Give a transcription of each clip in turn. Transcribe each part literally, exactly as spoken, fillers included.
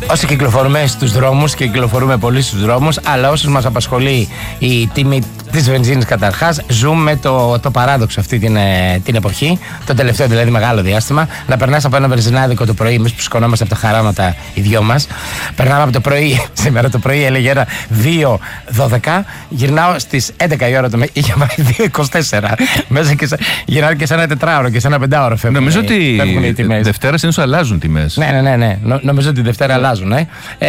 Όσοι κυκλοφορούμε στους δρόμους και κυκλοφορούμε πολύ στους δρόμους, αλλά όσους μας απασχολεί η τιμή της βενζίνης καταρχάς, ζούμε το, το παράδοξο αυτή την, την εποχή, το τελευταίο δηλαδή μεγάλο διάστημα, να περνάς από ένα βενζινάδικο το πρωί, εμείς που σκονόμαστε από τα χαράματα οι δυο μας. Περνάμε από το πρωί, σήμερα το πρωί έλεγε ένα δύο δώδεκα, γυρνάω στις έντεκα η ώρα το είχε πάει δύο είκοσι τέσσερα. Μέσα και σε, γυρνάω και σε ένα τετράωρο και σε ένα πεντάωρο φεύγουν. Νομίζω ότι Δευτέρα συνήθως αλλάζουν τιμές. Ναι, ναι, ναι, ναι. Νο, νομίζω ότι Δευτέρα αλλάζουν. Ε. Ε,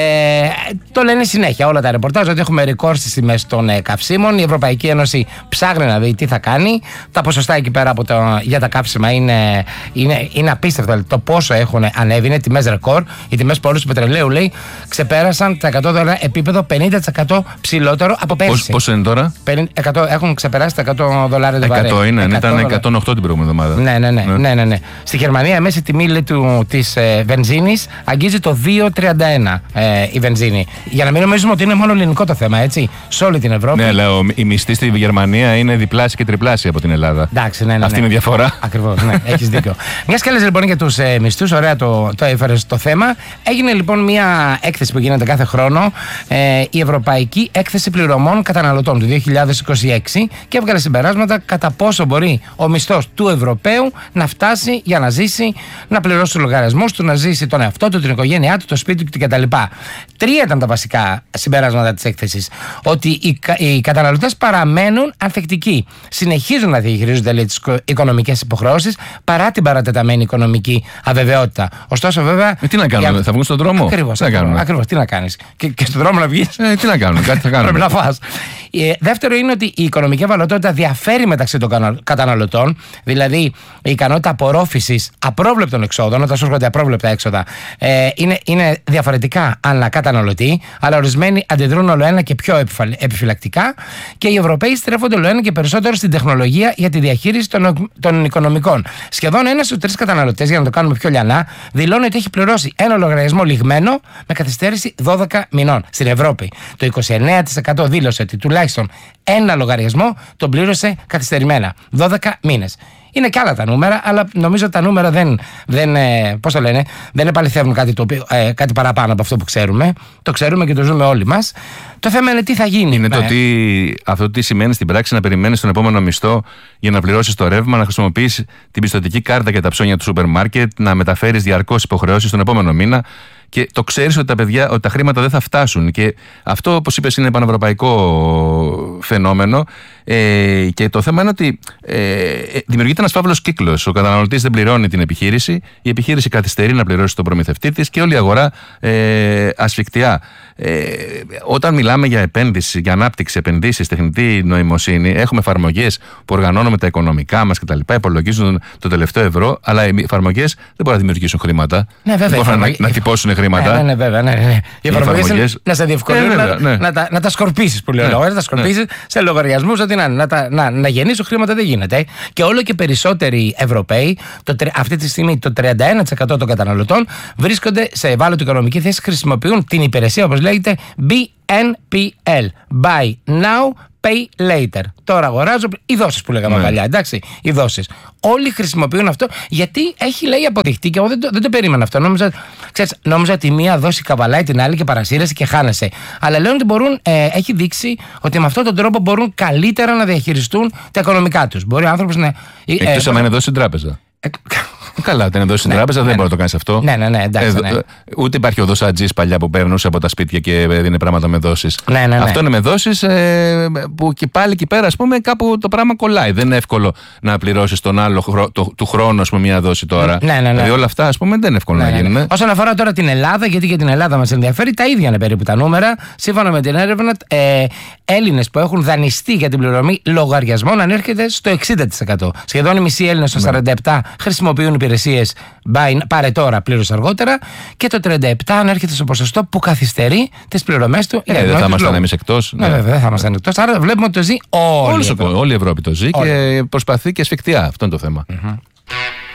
το λένε συνέχεια όλα τα ρεπορτάζ ότι έχουμε ρεκόρ στις τιμές των ε, καυσίμων. Η Ευρωπαϊκή Ένωση ψάχνει να δει τι θα κάνει. Τα ποσοστά εκεί πέρα από το, για τα καύσιμα είναι, είναι, είναι απίστευτα. Το πόσο έχουν ανέβει, είναι τιμές ρεκόρ. Οι τιμές πολλού του πετρελαίου, λέει, ξεπέρασαν τα εκατό δολάρια επίπεδο πενήντα τοις εκατό ψηλότερο από πέρσι. Πόσο είναι τώρα? εκατό, έχουν ξεπεράσει τα εκατό δολάρια το βαρέλ. εκατό είναι, εκατό ήταν εκατόν οκτώ την προηγούμενη εβδομάδα. Ναι, ναι, ναι. ναι. ναι, ναι, ναι. Στη Γερμανία η μέση τιμή της ε, βενζίνης αγγίζει το δύο τριάντα ένα ε, η βενζίνη. Για να μην νομίζουμε ότι είναι μόνο ελληνικό το θέμα, έτσι. Σε όλη την Ευρώπη. Ναι, αλλά η μισθή στη Γερμανία είναι διπλάσια και τριπλάσια από την Ελλάδα. Εντάξει, ναι, ναι, ναι. Αυτή είναι η διαφορά. Ακριβώς, ναι, έχεις δίκιο. Μια και λες λοιπόν για τους ε, μισθούς, ωραία το, το έφερες το θέμα. Έγινε λοιπόν μια έκθεση που γίνεται κάθε χρόνο, ε, η Ευρωπαϊκή Έκθεση Πληρωμών Καταναλωτών του δύο χιλιάδες είκοσι έξι, και έβγαλε συμπεράσματα κατά πόσο μπορεί ο μισθός του Ευρωπαίου να φτάσει για να ζήσει, να πληρώσει τους λογαριασμούς του, να ζήσει τον εαυτό του, την οικογένειά του, το σπίτι του κτλ. Τρία ήταν τα βασικά συμπεράσματα της έκθεσης. Ότι οι, οι καταναλωτές παραμένουν ανθεκτικοί. Συνεχίζουν να διαχειρίζονται, λέει, τις οικονομικές υποχρεώσεις παρά την παρατεταμένη οικονομική αβεβαιότητα. Ωστόσο, βέβαια. Ε, τι να κάνουν, για... θα βγουν στον δρόμο. Ακριβώς. Ακριβώς. Τι να κάνεις. Και, και στον δρόμο να βγεις. Ε, τι να κάνουν, κάτι θα κάνουν. Πρέπει να φας. Ε, δεύτερο είναι ότι η οικονομική ευαλωτότητα διαφέρει μεταξύ των καταναλωτών. Δηλαδή, η ικανότητα απορρόφησης απρόβλεπτων εξόδων, όταν σου έρχονται απρόβλεπτα έξοδα, ε, είναι, είναι διαφορετικά ανά καταναλωτή, αλλά ορισμένοι αντιδρούν όλο ένα και πιο επιφυλακτικά, και οι Ευρωπαίοι στρέφονται όλο ένα και περισσότερο στην τεχνολογία για τη διαχείριση των, των οικονομικών. Σχεδόν ένας στους τρεις καταναλωτές, για να το κάνουμε πιο λιανά, δηλώνει ότι έχει πληρώσει ένα λογαριασμό λιγμένο με καθυστέρηση δώδεκα μηνών. Στην Ευρώπη, το είκοσι εννέα τοις εκατό δήλωσε ότι τουλάχιστον ένα λογαριασμό τον πλήρωσε καθυστερημένα. δώδεκα μήνες. Είναι και άλλα τα νούμερα, αλλά νομίζω ότι τα νούμερα δεν, δεν, πώς το λένε, δεν επαληθεύουν κάτι, το οποίο, ε, κάτι παραπάνω από αυτό που ξέρουμε. Το ξέρουμε και το ζούμε όλοι μας. Το θέμα είναι τι θα γίνει. Είναι το τι, αυτό τι σημαίνει στην πράξη να περιμένεις τον επόμενο μισθό για να πληρώσεις το ρεύμα, να χρησιμοποιείς την πιστωτική κάρτα και τα ψώνια του σούπερ μάρκετ, να μεταφέρεις διαρκώς υποχρεώσεις τον επόμενο μήνα. Και το ξέρεις ότι τα παιδιά, ότι τα χρήματα δεν θα φτάσουν. Και αυτό, όπως είπες, είναι πανευρωπαϊκό φαινόμενο. Ε, και το θέμα είναι ότι ε, δημιουργείται ένας φαύλος κύκλος. Ο καταναλωτής δεν πληρώνει την επιχείρηση, η επιχείρηση καθυστερεί να πληρώσει τον προμηθευτή της και όλη η αγορά ε, ασφικτιά. Ε, όταν μιλάμε για επένδυση, για ανάπτυξη, επενδύσεις, τεχνητή νοημοσύνη, έχουμε εφαρμογές που οργανώνουμε τα οικονομικά μας κτλ. Υπολογίζουν το τελευταίο ευρώ, αλλά οι εφαρμογές δεν μπορούν να δημιουργήσουν χρήματα. Ναι, βέβαια. Δεν μπορούν να, να τυπώσουν χρήματα. Ναι, ναι, βέβαια. Ναι, ναι. Οι εφαρμογές να σε διευκολύνουν, ε, να, ναι. να, τα, να τα σκορπίσεις που λέω. Ναι, να τα σκορπίσεις, ναι, σε λογαριασμούς, ότι να, να, να, να, να γεννήσουν χρήματα δεν γίνεται. Και όλο και περισσότεροι Ευρωπαίοι, το, αυτή τη στιγμή το τριάντα ένα τοις εκατό των καταναλωτών βρίσκονται σε ευάλωτη οικονομική θέση, χρησιμοποιούν την υπηρεσία, όπως λέγεται, μπι εν πι ελ. Buy now, pay later. Τώρα αγοράζω, οι δόσεις που λέγαμε, ναι, παλιά, εντάξει, οι δόσεις. Όλοι χρησιμοποιούν αυτό, γιατί έχει, λέει, αποδειχτεί, και εγώ δεν το, δεν το περίμενα αυτό. Νόμιζα, ξέρεις, νόμιζα ότι μία δόση καβαλάει την άλλη και παρασύρεσαι και χάνεσαι. Αλλά λένε ότι μπορούν, ε, έχει δείξει ότι με αυτόν τον τρόπο μπορούν καλύτερα να διαχειριστούν τα οικονομικά τους. Μπορεί ο άνθρωπος να. Εκτός ε, άμα είναι δώσει στην τράπεζα. Ε, Καλά, δεν εδώ στην, ναι, τράπεζα, ναι, δεν μπορεί να το κάνει αυτό. Ναι, ναι, ναι, εντάξει, ναι. Ε, ούτε υπάρχει ο δωσατζής παλιά που περνούσε από τα σπίτια και έδινε πράγματα με δόσεις. Ναι, ναι, ναι. Αυτό είναι με δόσεις ε, που και πάλι εκεί πέρα, ας πούμε, κάπου το πράγμα κολλάει. Δεν είναι εύκολο να πληρώσεις τον άλλο χρο, το, του χρόνου, ας πούμε, μια δόση τώρα. Ναι, ναι, ναι. Δηλαδή όλα αυτά, ας πούμε, δεν είναι εύκολο, ναι, να γίνουν. Ναι, ναι. Όσον αφορά τώρα την Ελλάδα, γιατί για την Ελλάδα μας ενδιαφέρει, τα ίδια είναι περίπου τα νούμερα. Σύμφωνα με την έρευνα, ε, Έλληνες που έχουν δανειστεί για την πληρωμή λογαριασμών ανέρχεται στο εξήντα τοις εκατό. Σχεδόν οι μισοί Έλληνες, στο σαράντα επτά τοις εκατό, χρησιμοποιούν υπηρεσίες πάρε τώρα, πλήρως αργότερα, και το τριάντα επτά τοις εκατό ανέρχεται στο ποσοστό που καθυστερεί τις πληρωμές του. Ε, δεν θα ήμασταν εμείς εκτός. Ναι, βέβαια, δεν θα ήμασταν εκτός. Άρα βλέπουμε ότι το ζει όλη η Ευρώπη. Όλη η Ευρώπη το ζει, όλη, και προσπαθεί και ασφικτιά. Αυτό είναι το θέμα. Mm-hmm.